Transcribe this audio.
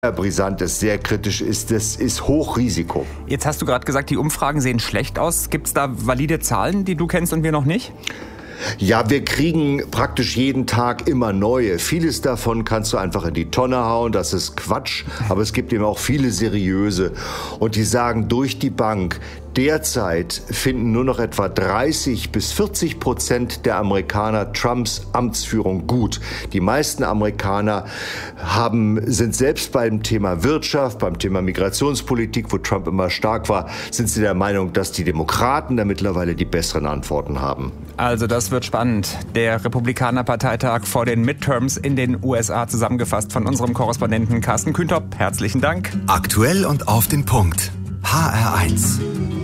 brisant ist, sehr kritisch ist, das ist Hochrisiko. Jetzt hast du gerade gesagt, die Umfragen sehen schlecht aus. Gibt es da valide Zahlen, die du kennst und wir noch nicht? Ja, wir kriegen praktisch jeden Tag immer neue. Vieles davon kannst du einfach in die Tonne hauen, das ist Quatsch. Aber es gibt eben auch viele seriöse. Und die sagen durch die Bank, derzeit finden nur noch etwa 30-40% der Amerikaner Trumps Amtsführung gut. Die meisten Amerikaner sind selbst beim Thema Wirtschaft, beim Thema Migrationspolitik, wo Trump immer stark war, sind sie der Meinung, dass die Demokraten da mittlerweile die besseren Antworten haben. Also das wird spannend. Der Republikaner-Parteitag vor den Midterms in den USA, zusammengefasst von unserem Korrespondenten Carsten Kühntop. Herzlichen Dank. Aktuell und auf den Punkt. HR1.